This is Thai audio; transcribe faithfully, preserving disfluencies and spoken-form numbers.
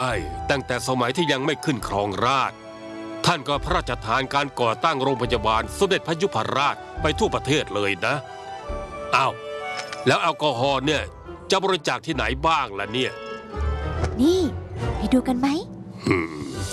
ตั้งแต่สมัยที่ยังไม่ขึ้นครองราชย์ท่านก็พระราชทานการก่อตั้งโรงพยาบาลสมเด็จพระยุพราชไปทั่วประเทศเลยนะอ้าวแล้วแอลกอฮอล์เนี่ยจะบริจาคที่ไหนบ้างล่ะเนี่ยนี่ไปดูกันไหม